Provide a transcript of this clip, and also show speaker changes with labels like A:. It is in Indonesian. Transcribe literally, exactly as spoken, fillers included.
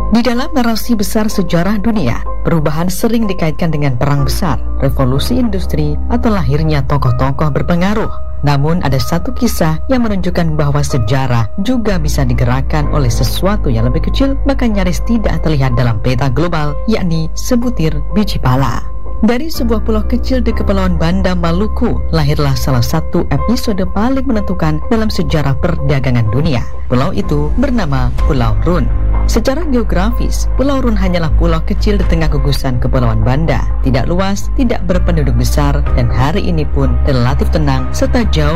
A: Di dalam narasi besar sejarah dunia, perubahan sering dikaitkan dengan perang besar, revolusi industri, atau lahirnya tokoh-tokoh berpengaruh. Namun ada satu kisah yang menunjukkan bahwa sejarah juga bisa digerakkan oleh sesuatu yang lebih kecil, bahkan nyaris tidak terlihat dalam peta global, yakni sebutir biji pala. Dari sebuah pulau kecil di Kepulauan Banda, Maluku, lahirlah salah satu episode paling menentukan dalam sejarah perdagangan dunia. Pulau itu bernama Pulau Run. Secara geografis, Pulau Run hanyalah pulau kecil di tengah gugusan Kepulauan Banda. Tidak luas, tidak berpenduduk besar, dan hari ini pun relatif tenang serta jauh